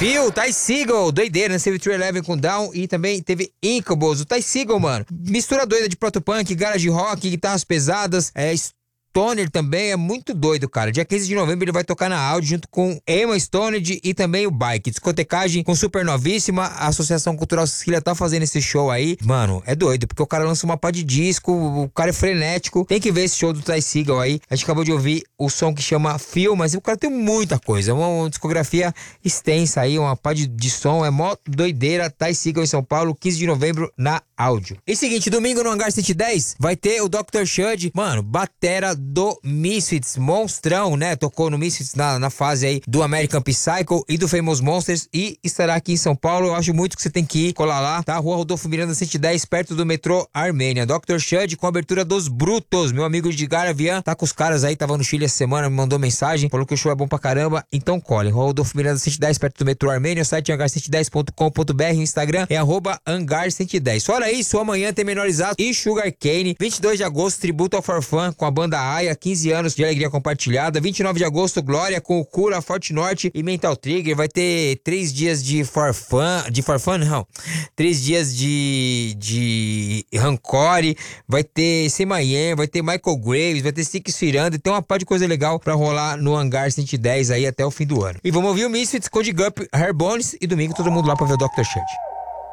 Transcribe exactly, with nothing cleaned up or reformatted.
Phil, Ty Segall, doideira, né? Teve True Eleven com Down e também teve Incubus. O Ty Segall, mano, mistura doida de protopunk, garage rock, guitarras pesadas, é... Stoner também é muito doido, cara. Dia quinze de novembro ele vai tocar na Audi junto com Emma Stoned e também o Bike. Discotecagem com Supernovíssima. A Associação Cultural Sicília tá fazendo esse show aí. Mano, é doido, porque o cara lança uma pá de disco, o cara é frenético. Tem que ver esse show do Ty Segall aí. A gente acabou de ouvir o som que chama Phil, mas o cara tem muita coisa. Uma, uma discografia extensa aí, uma pá de, de som. É mó doideira. Ty Segall em São Paulo, quinze de novembro na Áudio. E seguinte, domingo no Hangar cento e dez vai ter o doutor Shud, mano, batera do Misfits, monstrão, né? Tocou no Misfits na, na fase aí do American Psycho e do Famous Monsters e estará aqui em São Paulo. Eu acho muito que você tem que ir, colar lá, tá? Rua Rodolfo Miranda cento e dez, perto do metrô Armênia. doutor Shud com a abertura dos Brutos. Meu amigo Edgar Avian tá com os caras aí, tava no Chile essa semana, me mandou mensagem, falou que o show é bom pra caramba. Então colhe. Rua Rodolfo Miranda cento e dez, perto do metrô Armênia. O site é hangar cento e dez ponto com ponto br. O Instagram é arroba hangar cento e dez. Fora isso, amanhã tem Menorizado e Sugar Cane. vinte e dois de agosto, tributo ao Farfã com a banda Aya, quinze anos de alegria compartilhada. vinte e nove de agosto, Glória com o Cura, Forte Norte e Mental Trigger. Vai ter três dias de Farfã, de Farfã não, três dias de de Rancore, vai ter Semayen, vai ter Michael Graves, vai ter Six Firanda, tem uma par de coisa legal pra rolar no Hangar cento e dez aí até o fim do ano. E vamos ouvir o Misfits, Code Gup, Hairbones e domingo todo mundo lá pra ver o doutor Shud.